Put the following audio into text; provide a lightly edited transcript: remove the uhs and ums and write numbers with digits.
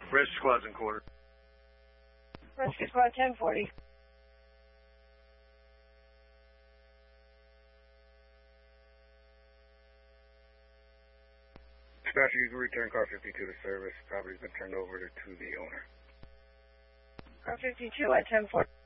Rescue squad's in quarter. Rescue squad 1040. Dispatcher, you can return car 52 to service. Property's been turned over to the owner. Car 52 at 1040.